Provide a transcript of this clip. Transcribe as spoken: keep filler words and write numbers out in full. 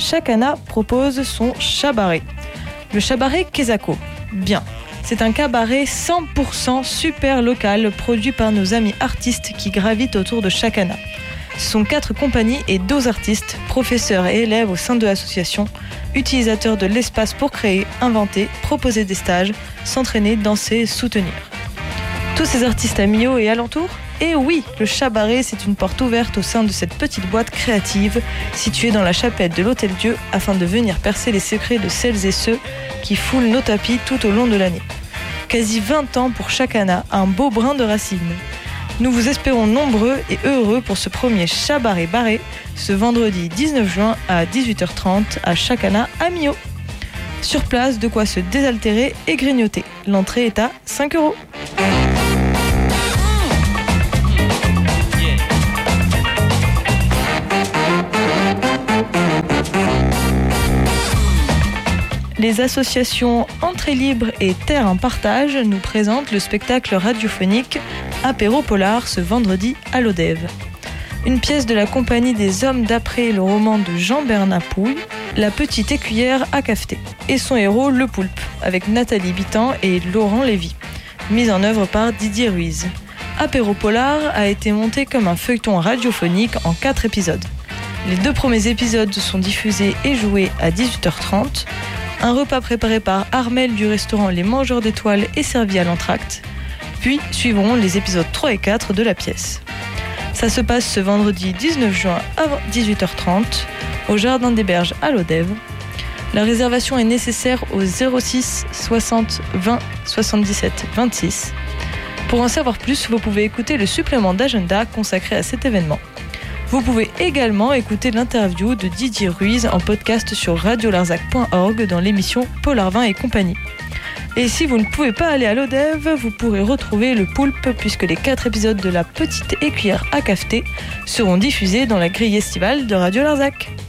Chacana propose son Chabaret. Le Chabaret Kezako. Bien. C'est un cabaret cent pour cent super local produit par nos amis artistes qui gravitent autour de Chacana. Ce sont quatre compagnies et douze artistes, professeurs et élèves au sein de l'association, utilisateurs de l'espace pour créer, inventer, proposer des stages, s'entraîner, danser, soutenir. Tous ces artistes à Millau et alentours ? Et oui, le Chabaret, c'est une porte ouverte au sein de cette petite boîte créative située dans la chapette de l'Hôtel-Dieu afin de venir percer les secrets de celles et ceux qui foulent nos tapis tout au long de l'année. Quasi vingt ans pour Chacana, un beau brin de racines. Nous vous espérons nombreux et heureux pour ce premier Chabaret Barré, ce vendredi dix-neuf juin à dix-huit heures trente à Chacana à Millau. Sur place, de quoi se désaltérer et grignoter. L'entrée est à cinq euros. Les associations Entrée Libre et Terre en Partage nous présentent le spectacle radiophonique Apéro Polar ce vendredi à l'Odève. Une pièce de la compagnie des Hommes d'après le roman de Jean-Bernard Pouille, La petite écuyère à cafeter, et son héros Le Poulpe, avec Nathalie Bitan et Laurent Lévy, mise en œuvre par Didier Ruiz. Apéro Polar a été monté comme un feuilleton radiophonique en quatre épisodes. Les deux premiers épisodes sont diffusés et joués à dix-huit heures trente. Un repas préparé par Armel du restaurant Les Mangeurs d'Étoiles est servi à l'entracte. Puis suivront les épisodes trois et quatre de la pièce. Ça se passe ce vendredi dix-neuf juin à dix-huit heures trente au Jardin des Berges à l'Odève. La réservation est nécessaire au zéro six soixante vingt soixante-dix-sept vingt-six. Pour en savoir plus, vous pouvez écouter le supplément d'agenda consacré à cet événement. Vous pouvez également écouter l'interview de Didier Ruiz en podcast sur radio larzac point org dans l'émission Polarvin et compagnie. Et si vous ne pouvez pas aller à l'Odève, vous pourrez retrouver le Poulpe puisque les quatre épisodes de La petite écuyère à cafeter seront diffusés dans la grille estivale de Radio Larzac.